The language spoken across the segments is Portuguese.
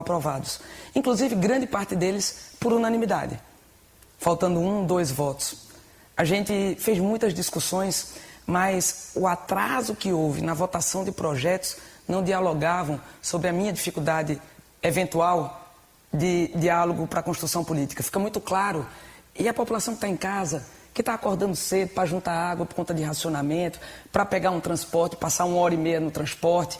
aprovados. Inclusive, grande parte deles por unanimidade, faltando 1, 2 votos. A gente fez muitas discussões, mas o atraso que houve na votação de projetos não dialogavam sobre a minha dificuldade eventual de diálogo para a construção política. Fica muito claro. E a população que está em casa, que está acordando cedo para juntar água por conta de racionamento, para pegar um transporte, passar 1h30 no transporte,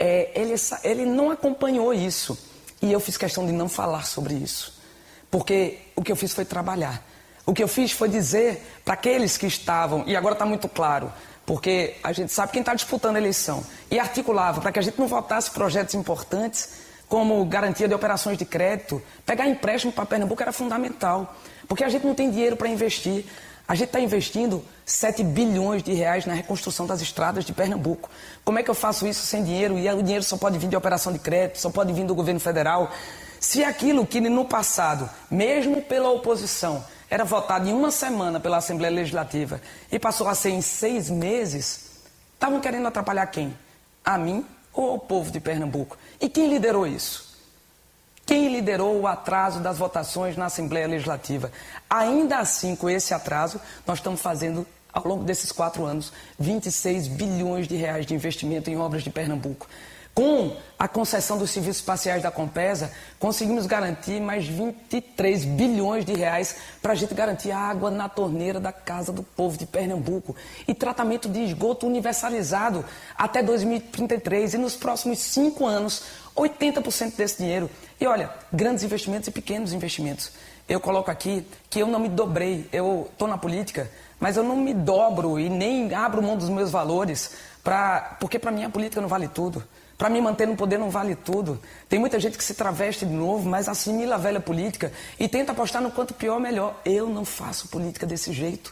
ele não acompanhou isso. E eu fiz questão de não falar sobre isso. Porque o que eu fiz foi trabalhar. O que eu fiz foi dizer para aqueles que estavam, e agora está muito claro, porque a gente sabe quem está disputando a eleição, e articulava para que a gente não votasse projetos importantes, como garantia de operações de crédito. Pegar empréstimo para Pernambuco era fundamental, porque a gente não tem dinheiro para investir. A gente está investindo 7 bilhões de reais na reconstrução das estradas de Pernambuco. Como é que eu faço isso sem dinheiro? E o dinheiro só pode vir de operação de crédito, só pode vir do governo federal. Se aquilo que no passado, mesmo pela oposição, era votado em 1 semana pela Assembleia Legislativa e passou a ser em 6 meses, estavam querendo atrapalhar quem? A mim ou ao povo de Pernambuco? E quem liderou isso? Quem liderou o atraso das votações na Assembleia Legislativa? Ainda assim, com esse atraso, nós estamos fazendo, ao longo desses 4 anos, 26 bilhões de reais de investimento em obras de Pernambuco. Com a concessão dos serviços espaciais da Compesa, conseguimos garantir mais 23 bilhões de reais para a gente garantir água na torneira da casa do povo de Pernambuco e tratamento de esgoto universalizado até 2033 e nos próximos 5 anos, 80% desse dinheiro. E olha, grandes investimentos e pequenos investimentos. Eu coloco aqui que eu não me dobrei, eu estou na política, mas eu não me dobro e nem abro mão dos meus valores, porque para mim a política não vale tudo. Para me manter no poder não vale tudo. Tem muita gente que se traveste de novo, mas assimila a velha política e tenta apostar no quanto pior, melhor. Eu não faço política desse jeito.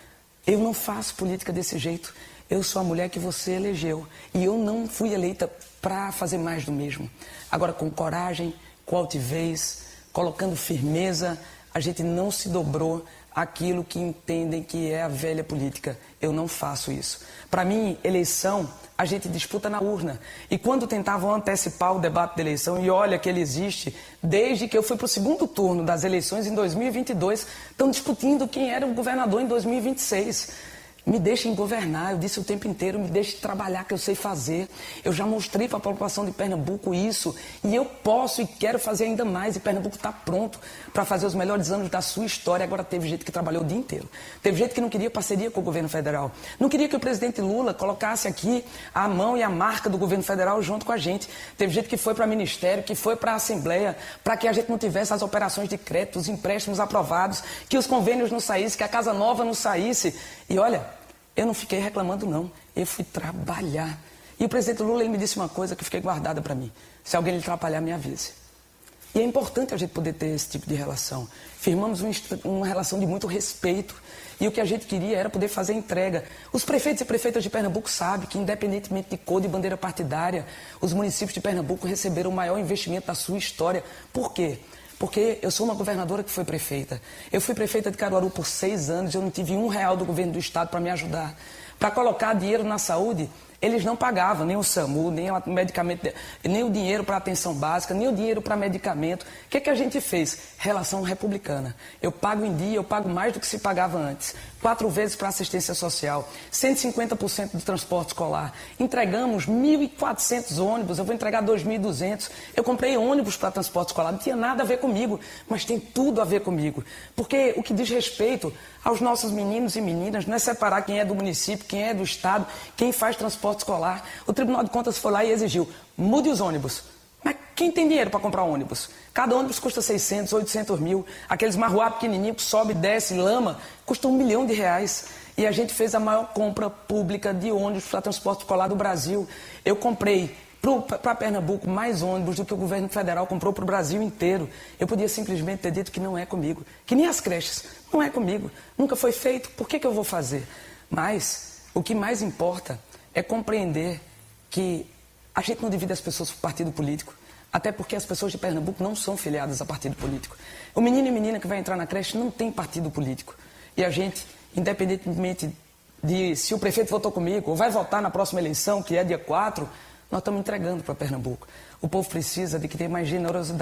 Eu não faço política desse jeito. Eu sou a mulher que você elegeu. E eu não fui eleita para fazer mais do mesmo. Agora, com coragem, com altivez, colocando firmeza, a gente não se dobrou àquilo que entendem que é a velha política. Eu não faço isso. Para mim, eleição, a gente disputa na urna. E quando tentavam antecipar o debate da eleição, e olha que ele existe, desde que eu fui para o 2º turno das eleições em 2022, estão discutindo quem era o governador em 2026. Me deixem governar, eu disse o tempo inteiro, me deixem trabalhar, que eu sei fazer. Eu já mostrei para a população de Pernambuco isso, e eu posso e quero fazer ainda mais, e Pernambuco está pronto para fazer os melhores anos da sua história. Agora teve gente que trabalhou o dia inteiro, teve gente que não queria parceria com o governo federal, não queria que o presidente Lula colocasse aqui a mão e a marca do governo federal junto com a gente. Teve gente que foi para o ministério, que foi para a Assembleia, para que a gente não tivesse as operações de crédito, os empréstimos aprovados, que os convênios não saíssem, que a Casa Nova não saísse. E olha, eu não fiquei reclamando, não. Eu fui trabalhar. E o presidente Lula, ele me disse uma coisa que fiquei guardada para mim. Se alguém lhe atrapalhar, me avise. E é importante a gente poder ter esse tipo de relação. Firmamos uma relação de muito respeito. E o que a gente queria era poder fazer entrega. Os prefeitos e prefeitas de Pernambuco sabem que, independentemente de cor de bandeira partidária, os municípios de Pernambuco receberam o maior investimento da sua história. Por quê? Porque eu sou uma governadora que foi prefeita. Eu fui prefeita de Caruaru por 6 anos, eu não tive R$1 do governo do estado para me ajudar. Para colocar dinheiro na saúde, eles não pagavam nem o SAMU, nem o medicamento, nem o dinheiro para atenção básica, nem o dinheiro para medicamento. O que a gente fez? Relação republicana. Eu pago em dia, eu pago mais do que se pagava antes. 4 vezes para assistência social, 150% do transporte escolar. Entregamos 1.400 ônibus, eu vou entregar 2.200. Eu comprei ônibus para transporte escolar, não tinha nada a ver comigo, mas tem tudo a ver comigo. Porque o que diz respeito aos nossos meninos e meninas não é separar quem é do município, quem é do estado, quem faz transporte escolar. O Tribunal de Contas foi lá e exigiu, mude os ônibus. Mas quem tem dinheiro para comprar ônibus? Cada ônibus custa 600, 800 mil. Aqueles marruá pequenininhos que sobe, desce, lama, custam R$1 milhão. E a gente fez a maior compra pública de ônibus para transporte escolar do Brasil. Eu comprei para Pernambuco mais ônibus do que o governo federal comprou para o Brasil inteiro. Eu podia simplesmente ter dito que não é comigo. Que nem as creches. Não é comigo. Nunca foi feito. Por que eu vou fazer? Mas o que mais importa é compreender que a gente não divide as pessoas por partido político, até porque as pessoas de Pernambuco não são filiadas a partido político. O menino e menina que vai entrar na creche não tem partido político. E a gente, independentemente de se o prefeito votou comigo ou vai votar na próxima eleição, que é dia 4, nós estamos entregando para Pernambuco. O povo precisa de que tenha mais generosidade.